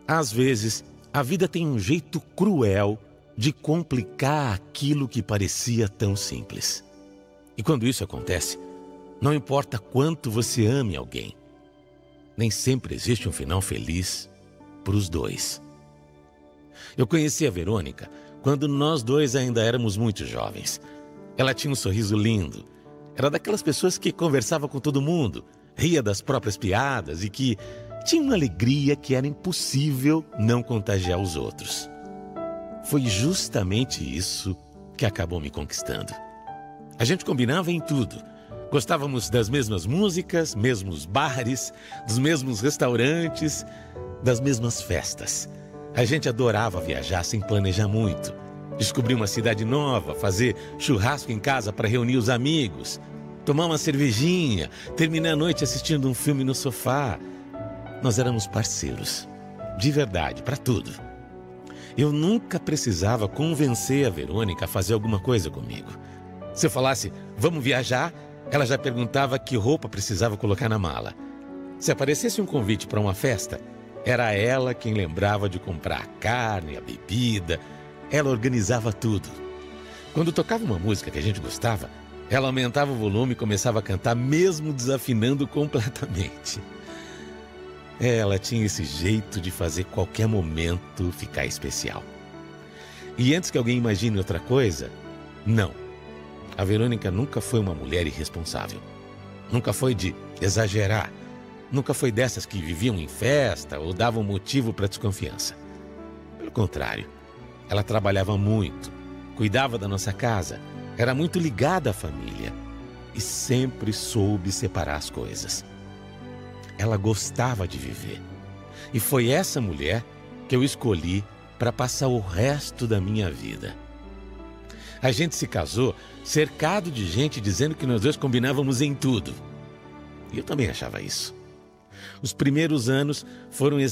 Às vezes, a vida tem um jeito cruel de complicar aquilo que parecia tão simples. E quando isso acontece, não importa quanto você ame alguém, nem sempre existe um final feliz para os dois. Eu conheci a Verônica quando nós dois ainda éramos muito jovens. Ela tinha um sorriso lindo. Era daquelas pessoas que conversava com todo mundo, ria das próprias piadas e que tinha uma alegria que era impossível não contagiar os outros. Foi justamente isso que acabou me conquistando. A gente combinava em tudo. Gostávamos das mesmas músicas, mesmos bares, dos mesmos restaurantes, das mesmas festas. A gente adorava viajar sem planejar muito. Descobrir uma cidade nova, fazer churrasco em casa para reunir os amigos, tomar uma cervejinha, terminar a noite assistindo um filme no sofá. Nós éramos parceiros, de verdade, para tudo. Eu nunca precisava convencer a Verônica a fazer alguma coisa comigo. Se eu falasse, vamos viajar, ela já perguntava que roupa precisava colocar na mala. Se aparecesse um convite para uma festa, era ela quem lembrava de comprar a carne, a bebida. Ela organizava tudo. Quando tocava uma música que a gente gostava, ela aumentava o volume e começava a cantar, mesmo desafinando completamente. Ela tinha esse jeito de fazer qualquer momento ficar especial. E antes que alguém imagine outra coisa, não. A Verônica nunca foi uma mulher irresponsável. Nunca foi de exagerar. Nunca foi dessas que viviam em festa ou davam motivo para desconfiança. Pelo contrário, ela trabalhava muito, cuidava da nossa casa, era muito ligada à família e sempre soube separar as coisas. Ela gostava de viver. E foi essa mulher que eu escolhi para passar o resto da minha vida. A gente se casou cercado de gente dizendo que nós dois combinávamos em tudo. E eu também achava isso. Os primeiros anos foram